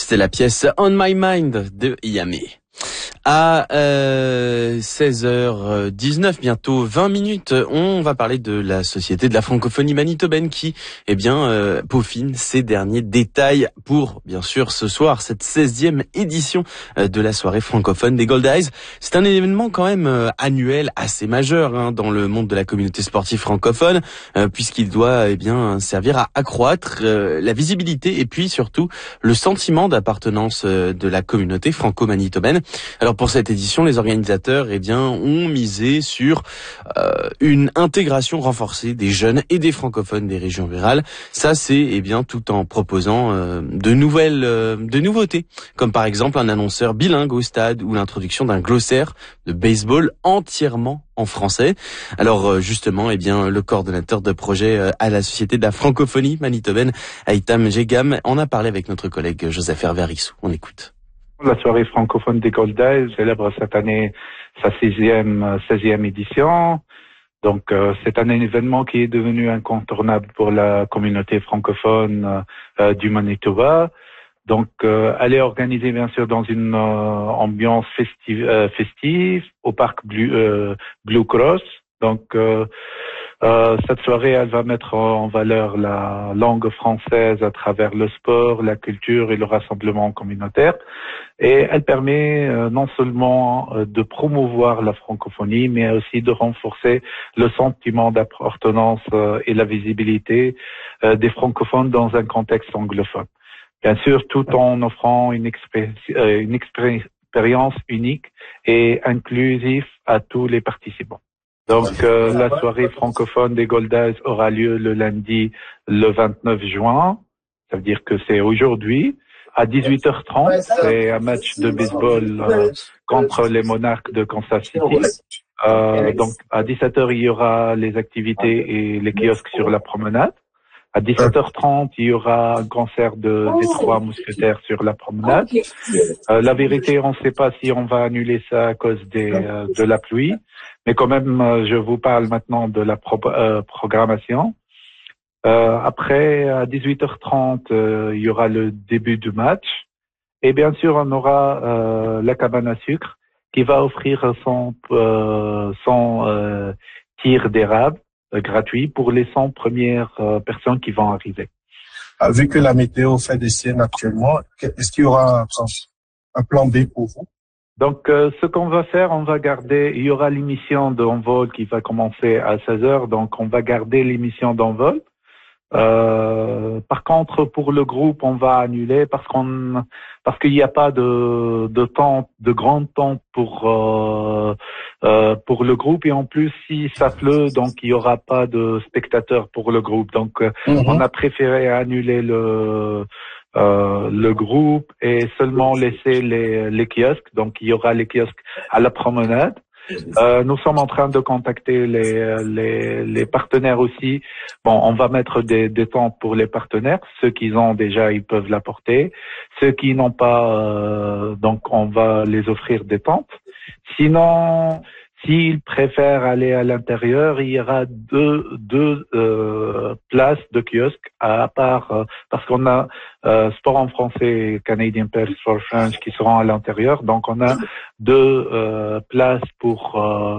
C'était la pièce On My Mind de Yamé. À 16h19, bientôt 20 minutes, on va parler de la Société de la francophonie manitobaine qui, peaufine ses derniers détails pour, bien sûr, ce soir, cette 16e édition de la soirée francophone des Gold Eyes. C'est un événement quand même annuel assez majeur dans le monde de la communauté sportive francophone, puisqu'il doit servir à accroître la visibilité et puis surtout le sentiment d'appartenance de la communauté franco-manitobaine. Alors pour cette édition, les organisateurs ont misé sur une intégration renforcée des jeunes et des francophones des régions rurales. Ça c'est tout en proposant de nouveautés, comme par exemple un annonceur bilingue au stade ou l'introduction d'un glossaire de baseball entièrement en français. Alors justement, le coordonnateur de projet à la Société de la francophonie manitobaine, Aitam Jegam, en a parlé avec notre collègue Joseph Hervé-Rissou. On écoute. La soirée francophone des Gold Eyes célèbre cette année sa 16e édition. Donc, c'est un événement qui est devenu incontournable pour la communauté francophone du Manitoba. Donc, elle est organisée bien sûr dans une ambiance festive au parc Blue Cross. Donc, cette soirée, elle va mettre en valeur la langue française à travers le sport, la culture et le rassemblement communautaire. Et elle permet non seulement de promouvoir la francophonie, mais aussi de renforcer le sentiment d'appartenance et la visibilité des francophones dans un contexte anglophone. Bien sûr, tout en offrant une expérience unique et inclusive à tous les participants. Donc, la soirée francophone des Gold Eyes aura lieu le lundi, le 29 juin. Ça veut dire que c'est aujourd'hui. À 18h30, c'est un match de baseball contre les Monarchs de Kansas City. Donc, à 17h, il y aura les activités et les kiosques sur la promenade. À 17h30, il y aura un concert des Trois Mousquetaires sur la promenade. La vérité, on ne sait pas si on va annuler ça à cause de la pluie. Mais quand même, je vous parle maintenant de la programmation. Après, à 18h30, il y aura le début du match. Et bien sûr, on aura la cabane à sucre qui va offrir son tir d'érable gratuit pour les 100 premières personnes qui vont arriver. Vu que la météo fait des siennes actuellement, est-ce qu'il y aura un plan B pour vous? Donc, ce qu'on va faire, on va garder, il y aura l'émission d'envol qui va commencer à 16h, donc on va garder l'émission d'envol. Par contre, pour le groupe, on va annuler parce qu'il n'y a pas de grand temps pour le groupe, et en plus si ça pleut, donc il y aura pas de spectateurs pour le groupe. Donc on a préféré annuler le groupe et seulement laisser les kiosques. Donc il y aura les kiosques à la promenade. Nous sommes en train de contacter les partenaires aussi. Bon, on va mettre des tentes pour les partenaires. Ceux qui ont déjà, ils peuvent l'apporter. Ceux qui n'ont pas, donc on va les offrir des tentes. Sinon, s'ils préfèrent aller à l'intérieur, il y aura deux places de kiosques à part, parce qu'on a Sport en français et Canadian Pairs for French qui seront à l'intérieur. Donc on a deux places pour